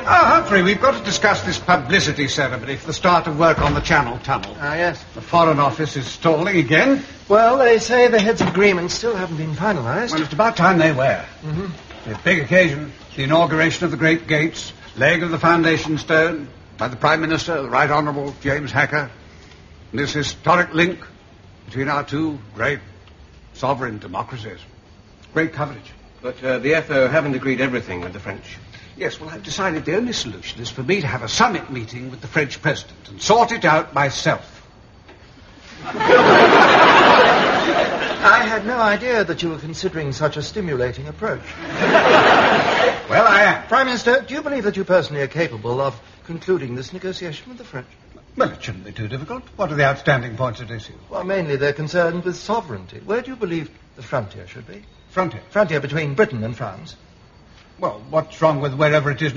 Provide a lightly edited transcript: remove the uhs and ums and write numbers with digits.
Humphrey, we've got to discuss this publicity ceremony for the start of work on the Channel Tunnel. Yes. The Foreign Office is stalling again. Well, they say the heads of agreement still haven't been finalised. Well, it's about time they were. Mm-hmm. A big occasion, the inauguration of the Great Gates, laying of the foundation stone by the Prime Minister, the Right Honourable James Hacker. And this historic link between our two great sovereign democracies. Great coverage. But the FO haven't agreed everything with the French. Yes, well, I've decided the only solution is for me to have a summit meeting with the French president and sort it out myself. I had no idea that you were considering such a stimulating approach. Well, I am. Prime Minister, do you believe that you personally are capable of concluding this negotiation with the French? Well, it shouldn't be too difficult. What are the outstanding points at issue? Well, mainly they're concerned with sovereignty. Where do you believe the frontier should be? Frontier? Frontier between Britain and France. Well, what's wrong with wherever it is